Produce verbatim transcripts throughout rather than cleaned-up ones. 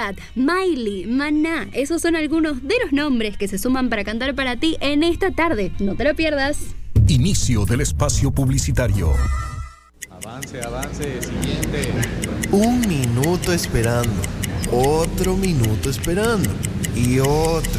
Morat, Miley, Maná. Esos son algunos de los nombres que se suman para cantar para ti en esta tarde. No te lo pierdas. Inicio del espacio publicitario. Avance, avance, siguiente. Un minuto esperando, otro minuto esperando y otro.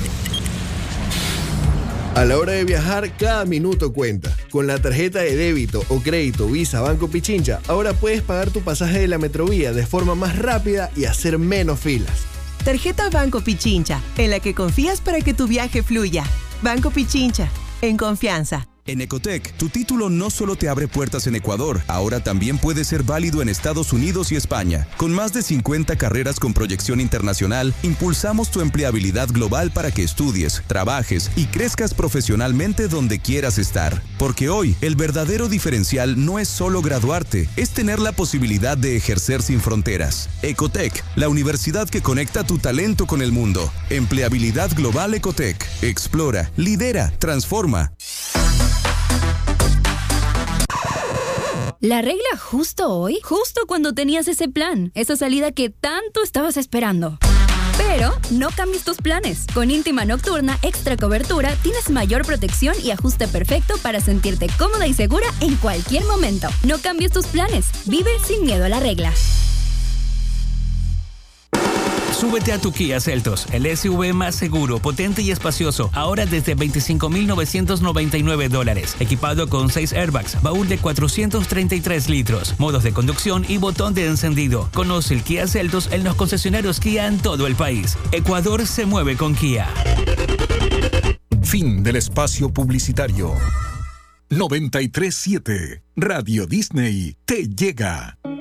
A la hora de viajar, cada minuto cuenta. Con la tarjeta de débito o crédito Visa Banco Pichincha, ahora puedes pagar tu pasaje de la Metrovía de forma más rápida y hacer menos filas. Tarjeta Banco Pichincha, en la que confías para que tu viaje fluya. Banco Pichincha, en confianza. En Ecotec, tu título no solo te abre puertas en Ecuador, ahora también puede ser válido en Estados Unidos y España. Con más de cincuenta carreras con proyección internacional, impulsamos tu empleabilidad global para que estudies, trabajes y crezcas profesionalmente donde quieras estar. Porque hoy, el verdadero diferencial no es solo graduarte, es tener la posibilidad de ejercer sin fronteras. Ecotec, la universidad que conecta tu talento con el mundo. Empleabilidad global Ecotec. Explora, lidera, transforma. ¿La regla justo hoy? Justo cuando tenías ese plan, esa salida que tanto estabas esperando. Pero no cambies tus planes. Con Íntima Nocturna Extra Cobertura tienes mayor protección y ajuste perfecto para sentirte cómoda y segura en cualquier momento. No cambies tus planes. Vive sin miedo a la regla. Súbete a tu Kia Seltos, el S U V más seguro, potente y espacioso, ahora desde veinticinco mil novecientos noventa y nueve dólares, equipado con seis airbags, baúl de cuatrocientos treinta y tres litros, modos de conducción y botón de encendido. Conoce el Kia Seltos en los concesionarios Kia en todo el país. Ecuador se mueve con Kia. Fin del espacio publicitario. noventa y tres punto siete Radio Disney te llega.